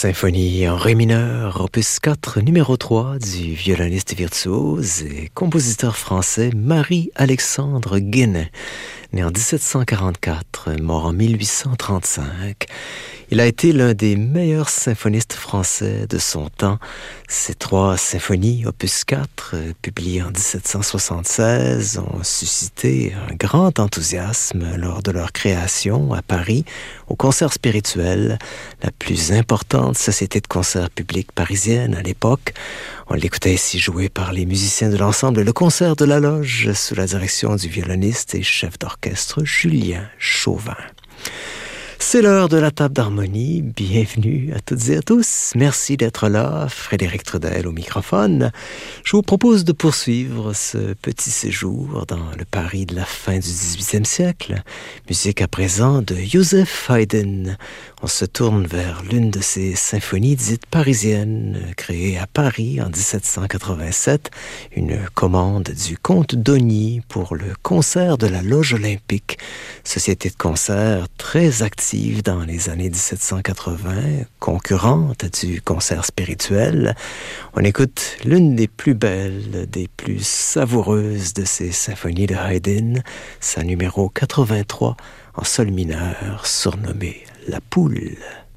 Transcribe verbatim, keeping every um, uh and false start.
Symphonie en ré mineur, opus quatre, numéro trois, du violoniste virtuose et compositeur français Marie-Alexandre Guénin, né en dix-sept cent quarante-quatre, mort en mille huit cent trente-cinq. Il a été l'un des meilleurs symphonistes français de son temps. Ces trois symphonies, opus quatre, publiées en dix-sept cent soixante-seize, ont suscité un grand enthousiasme lors de leur création à Paris, au Concert Spirituel, la plus importante société de concerts publics parisienne à l'époque. On l'écoutait ici jouer par les musiciens de l'ensemble Le Concert de la Loge, sous la direction du violoniste et chef d'orchestre Julien Chauvin. C'est l'heure de la table d'harmonie. Bienvenue à toutes et à tous. Merci d'être là. Frédéric Trudel au microphone. Je vous propose de poursuivre ce petit séjour dans le Paris de la fin du dix-huitième siècle. Musique à présent de Joseph Haydn. On se tourne vers l'une de ces symphonies dites parisiennes, créée à Paris en dix-sept cent quatre-vingt-sept, une commande du comte d'Augny pour le concert de la Loge Olympique, société de concert très active dans les années dix-sept cent quatre-vingts, concurrente du concert spirituel. On écoute l'une des plus belles, des plus savoureuses de ces symphonies de Haydn, sa numéro quatre-vingt-trois en sol mineur, surnommée La Poule.